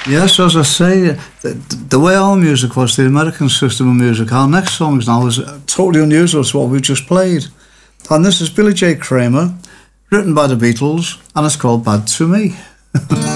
Yes, as I say, the way our music was, the American system of music, our next songs now is totally unusual to what we've just played. And this is Billy J. Kramer, written by the Beatles, and it's called Bad to Me.